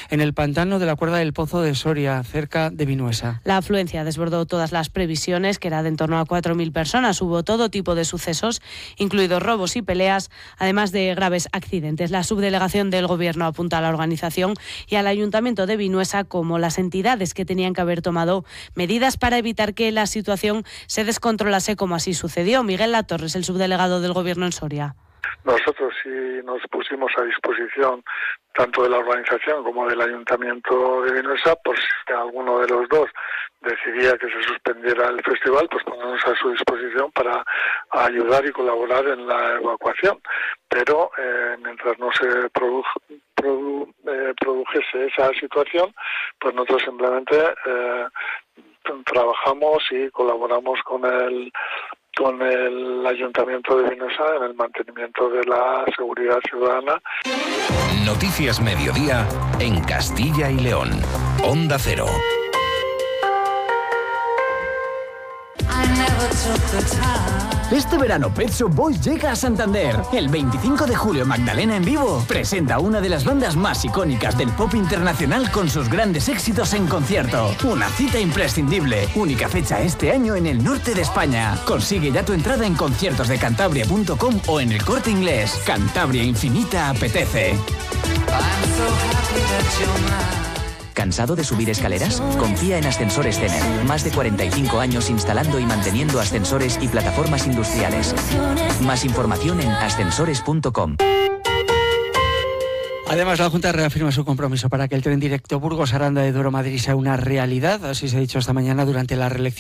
en el pantano de la Cuerda del Pozo de Soria, cerca de Vinuesa. La afluencia desbordó todas las previsiones, que era de en torno a 4.000 personas. Hubo todo tipo de sucesos, incluidos robos y peleas, además de graves accidentes. La subdelegación del Gobierno apunta a la organización y al Ayuntamiento de Vinuesa como las entidades que tenían que haber tomado medidas para evitar que la situación se descontrolase, como así sucedió. Miguel Latorres, el subdelegado del Gobierno en Soria. Nosotros sí nos pusimos a disposición tanto de la organización como del Ayuntamiento de Vinuesa, por si alguno de los dos decidía que se suspendiera el festival, pues ponernos a su disposición para ayudar y colaborar en la evacuación. Pero mientras no se produjese esa situación, pues nosotros simplemente trabajamos y colaboramos con el Ayuntamiento de Vinuesa en el mantenimiento de la seguridad ciudadana. Noticias Mediodía en Castilla y León. Onda Cero. Este verano Pet Shop Boys llega a Santander. El 25 de julio Magdalena en vivo presenta una de las bandas más icónicas del pop internacional con sus grandes éxitos en concierto. Una cita imprescindible. Única fecha este año en el norte de España. Consigue ya tu entrada en conciertosdecantabria.com o en El Corte Inglés. Cantabria Infinita apetece. ¿Cansado de subir escaleras? Confía en Ascensores Tener. Más de 45 años instalando y manteniendo ascensores y plataformas industriales. Más información en ascensores.com. Además, la Junta reafirma su compromiso para que el tren directo Burgos-Aranda de Duero-Madrid sea una realidad. Así se ha dicho esta mañana durante la reelección